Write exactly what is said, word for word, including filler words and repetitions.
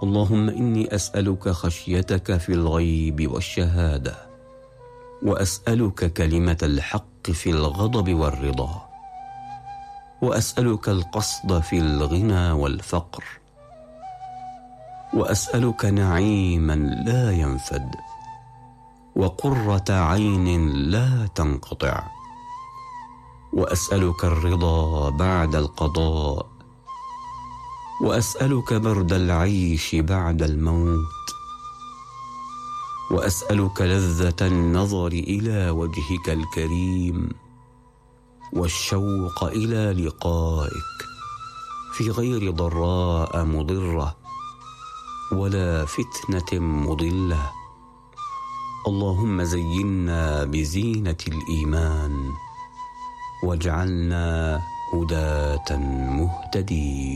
اللهم إني أسألك خشيتك في الغيب والشهادة، وأسألك كلمة الحق في الغضب والرضا، وأسألك القصد في الغنى والفقر، وأسألك نعيما لا ينفد، وقرة عين لا تنقطع، وأسألك الرضا بعد القضاء، وأسألك برد العيش بعد الموت، وأسألك لذة النظر إلى وجهك الكريم، والشوق إلى لقائك في غير ضراء مضرة ولا فتنة مضلة. اللهم زينا بزينة الإيمان، واجعلنا هداة مهتدين.